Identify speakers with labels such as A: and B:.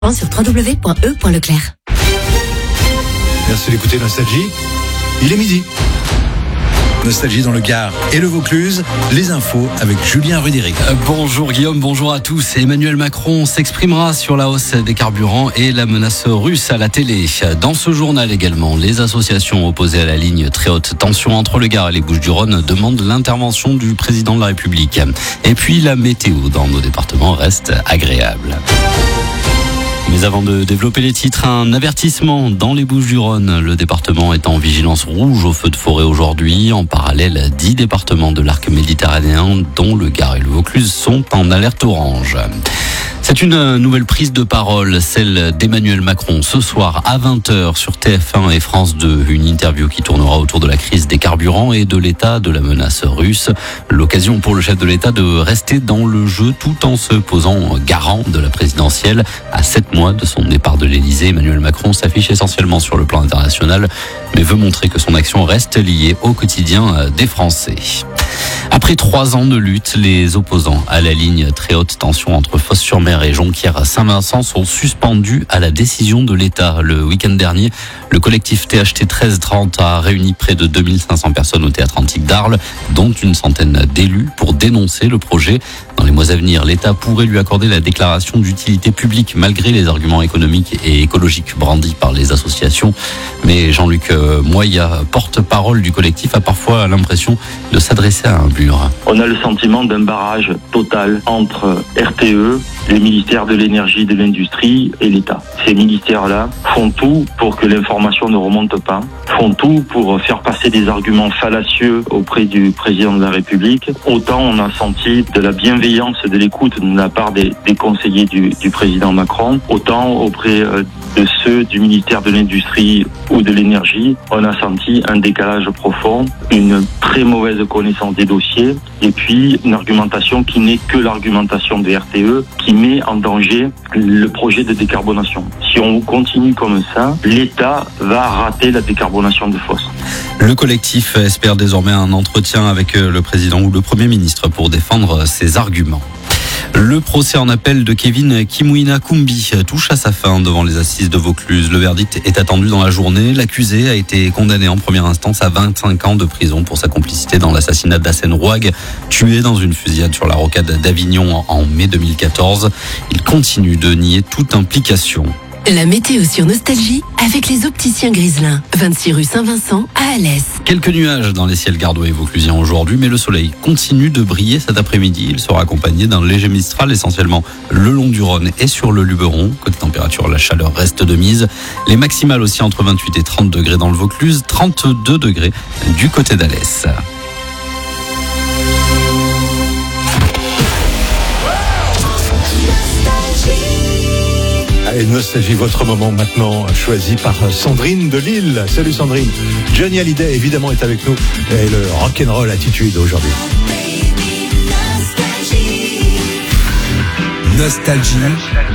A: Sur www.e.leclerc.
B: Merci d'écouter Nostalgie. Il est midi. Nostalgie dans le Gard et le Vaucluse. Les infos avec Julien Rudéric.
C: Bonjour Guillaume, bonjour à tous. Emmanuel Macron s'exprimera sur la hausse des carburants et la menace russe à la télé. Dans ce journal également, les associations opposées à la ligne très haute tension entre le Gard et les Bouches-du-Rhône demandent l'intervention du président de la République. Et puis la météo dans nos départements reste agréable. Mais avant de développer les titres, un avertissement dans les Bouches-du-Rhône. Le département est en vigilance rouge au feu de forêt aujourd'hui. En parallèle, 10 départements de l'arc méditerranéen, dont le Gard et le Vaucluse, sont en alerte orange. C'est une nouvelle prise de parole, celle d'Emmanuel Macron, ce soir à 20h sur TF1 et France 2. Une interview qui tournera autour de la crise des carburants et de l'état de la menace russe. L'occasion pour le chef de l'État de rester dans le jeu tout en se posant garant de la présidentielle. À 7 mois de son départ de l'Élysée, Emmanuel Macron s'affiche essentiellement sur le plan international, mais veut montrer que son action reste liée au quotidien des Français. Après 3 ans de lutte, les opposants à la ligne très haute tension entre Fos-sur-Mer et Jonquière-Saint-Vincent sont suspendus à la décision de l'État. Le week-end dernier, le collectif THT 1330 a réuni près de 2500 personnes au théâtre antique d'Arles, dont une centaine d'élus, pour dénoncer le projet. Dans les mois à venir, l'État pourrait lui accorder la déclaration d'utilité publique malgré les arguments économiques et écologiques brandis par les associations. Mais Jean-Luc Moya, porte-parole du collectif, a parfois l'impression de s'adresser à un mur.
D: On a le sentiment d'un barrage total entre RTE, les ministères de l'énergie, de l'industrie et l'État. Ces ministères-là font tout pour que l'information ne remonte pas, font tout pour faire passer des arguments fallacieux auprès du président de la République. Autant on a senti de la bienveillance, de l'écoute de la part des conseillers du président Macron, autant auprès de ceux du ministère de l'Industrie ou de l'Énergie, on a senti un décalage profond, une très mauvaise connaissance des dossiers et puis une argumentation qui n'est que l'argumentation de RTE qui met en danger le projet de décarbonation. Si on continue comme ça, l'État va rater la décarbonation de Fos.
C: Le collectif espère désormais un entretien avec le président ou le Premier ministre pour défendre ses arguments. Le procès en appel de Kevin Kimouina Koumbi touche à sa fin devant les assises de Vaucluse. Le verdict est attendu dans la journée. L'accusé a été condamné en première instance à 25 ans de prison pour sa complicité dans l'assassinat d'Hassen Rouag, tué dans une fusillade sur la rocade d'Avignon en mai 2014. Il continue de nier toute implication.
A: La météo sur Nostalgie avec les opticiens Griselin, 26 rue Saint-Vincent à Alès.
C: Quelques nuages dans les ciels gardois et vauclusiens aujourd'hui, mais le soleil continue de briller cet après-midi. Il sera accompagné d'un léger mistral, essentiellement le long du Rhône et sur le Luberon. Côté température, la chaleur reste de mise. Les maximales aussi entre 28 et 30 degrés dans le Vaucluse, 32 degrés du côté d'Alès.
B: Allez, Nostalgie, votre moment maintenant choisi par Sandrine de Lille. Salut Sandrine. Johnny Hallyday évidemment est avec nous et le rock'n'roll attitude aujourd'hui.
E: Nostalgie.